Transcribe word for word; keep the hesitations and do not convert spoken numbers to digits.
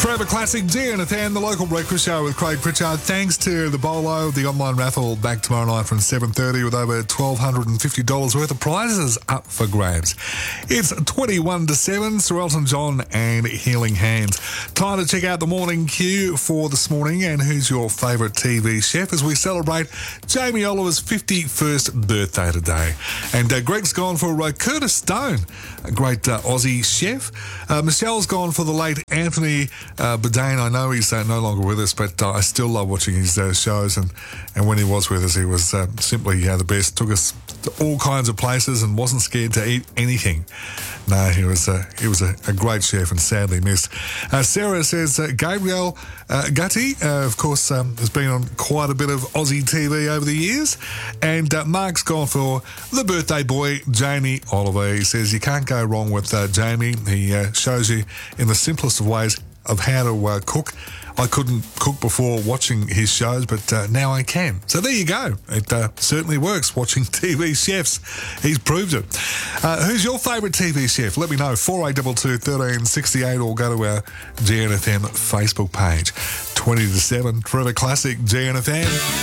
Forever Classic, G N F N, the local breakfast show with Craig Pritchard. Thanks to the Bolo, the online raffle back tomorrow night from seven thirty with over one thousand two hundred fifty dollars worth of prizes up for grabs. It's twenty-one to seven, Sir Elton John and Healing Hands. Time to check out the morning queue for this morning and who's your favourite T V chef as we celebrate Jamie Oliver's fifty-first birthday today. And uh, Greg's gone for uh, Curtis Stone, a great uh, Aussie chef. Uh, Michelle's gone for the late Anthony Uh, Bourdain. I know he's uh, no longer with us, but uh, I still love watching his uh, shows, and, and when he was with us, he was uh, simply uh, the best. Took us to all kinds of places and wasn't scared to eat anything. No, he was uh, he was a, a great chef and sadly missed. Uh, Sarah says uh, Gabriel uh, Gatti, uh, of course, um, has been on quite a bit of Aussie T V over the years, and uh, Mark's gone for the birthday boy, Jamie Oliver. He says you can't go wrong with uh, Jamie. He uh, shows you in the simplest of ways of how to uh, cook. I couldn't cook before watching his shows, but uh, now I can. So there you go. It uh, certainly works watching T V chefs. He's proved it. Uh, who's your favourite T V chef? Let me know. four eight two two, one three six eight or go to our G N F M Facebook page. twenty to seven, Forever Classic, G N F M.